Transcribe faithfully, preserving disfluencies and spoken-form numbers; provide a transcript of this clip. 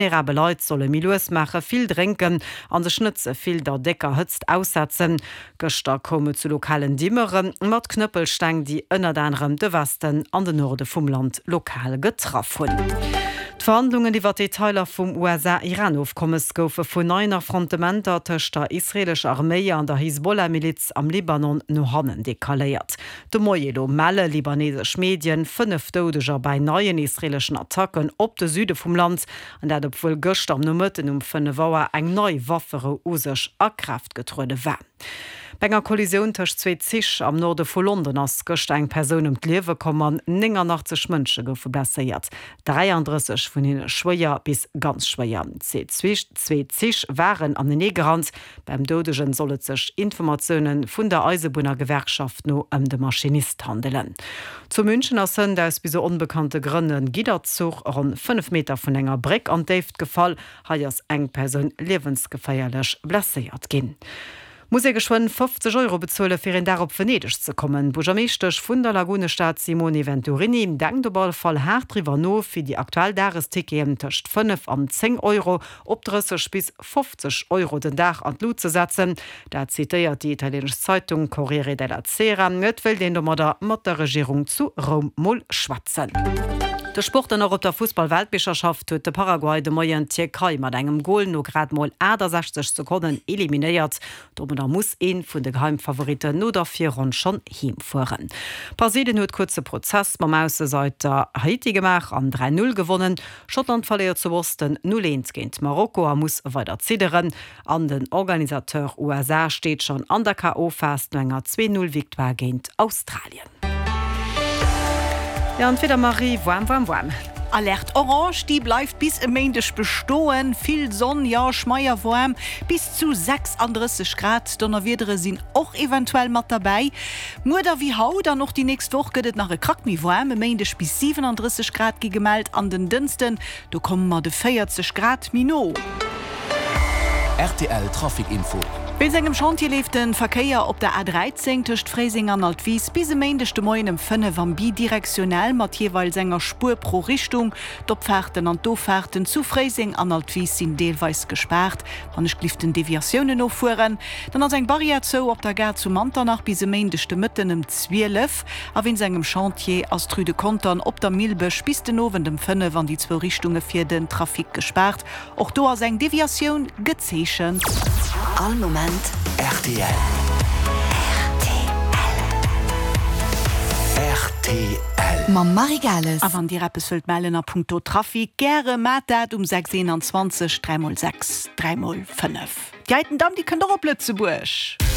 Vulnerable Leute solle Milus mache, viel trinken, an der Schnitze viel der Decker hützt aussetzen. Göster komme zu lokalen Dimmeren, mat Knüppelstein, die ënner anderem de Westen an den Norde vom Land lokal getroffen. Die Verhandlungen die Detailer vom U S A-Iran-Aufkommens goufe vun neuen Affrontementer tëcht der israelsche Armee an der Hisbollah-Miliz am Libanon no hannen dekaléiert. De Moyelo melle libanesesch Medien fünf Todeger bei neuen israelischen Attacken op de Süde vom Land, an dat obwohl gëcht am no Mëtten um fënne Wower eng neu waffere usech a Kraft getrude war. Benger Kollision tech zwei Zich am Norde vu London ass gëcht eng Perun um d'Liewe kommen neunundachtzig Mënsche goufe blessiert. dreiunddreißig vun hinne schwéier bis ganz schwéier. Zwei Zich waren an den Negerrand. Beim Dodegen sollet sech Informationoen vun der Eisebunner Gewerkschaft no ëm de Maschinist handelen. Zu München assen der bis unbekannte Grënnen Giderzug rund fünf Meter vun enger Breck an Dave gefall, ha ass eng Perun lebensgefeierlech blessiert ginn. Muss er geschwoen fünfzig Euro bezolle fir en darop Venedig ze kommen. Bujameestech vun der Lagunestaat Simone Venturini denkt de Ball fall hartriwer no fir die aktuell Daresticketen tcht fünf an zehn Euro op dreißig bis fünfzig Euro den Dach an Lu zu setzen. Da zitiert die italienische Zeitung Corriere della Sera, net will den der mat der Regierung zu Rom moll schwatzen. Der Sport an op der Fußball-Weltmeisterschaft huet de Paraguay de Moyen Tierkei mat engem Goal no grad mal sechzig Sekunden eliminiert. Da muss een vun de Geheimfavoriten no dafir rund schon hinfuhren. Brasilien huet kurze Prozess ma Mause seit der Haiti gemacht an drei null gewonnen. Schottland verliert zu Osten null eins gegen Marokko, er muss weiter zederen. An den Organisateur U S A steht schon an der K O fest enger zwei null Victoire gegen Australien. Ja, und wieder Marie, warm, warm, warm. Alert Orange, die bleibt bis im Mändisch bestohlen. Viel Sonne, ja, schmeier warm. Bis zu sechsunddreißig Grad. Donnerwiedere sind auch eventuell mit dabei. Nur da wie Haut, dann noch die nächste Woche geht es nach Krackmi warm. Im Mändisch bis siebenunddreißig Grad gemeldet an den Diensten. Da kommen wir die vierzig Grad Minot. R T L Trafikinfo. Bis engem Chantier lief den Verkeier op der A dreizehn tcht Freising an Altwies bis meindchte Moien em fënne van bidirektionell mat jeweils enger Spur pro Richtung. Dopfahrten an Dofahrten zu Freising an Altwies sind deelweis gesperrt. Wannch gliften Deviationen no fuhren. Dann ass eng Barriere zo op der Gar zu Manternach bis meindchte Mëtten em Zwieelef, a win engem Chantier as Trüde Kontern op der Milbech bis den Nowen dem Fënne wann die zwo Richtungen fir den Trafik gesperrt. Och do as eng Deviation gezeechen. All Moment R T L. R T L. Ma Marigales. A wann die Rappes füllt meilen a Punkto Trafik, gere mat dat um sechs einundzwanzig drei mal sechs drei mal fünf. Die heiten dann, die können doch auch Blötze bursch.